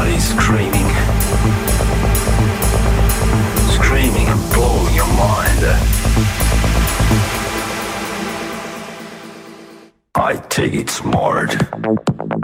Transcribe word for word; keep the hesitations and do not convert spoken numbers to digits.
body screaming, screaming and blowing your mind. I take it smart.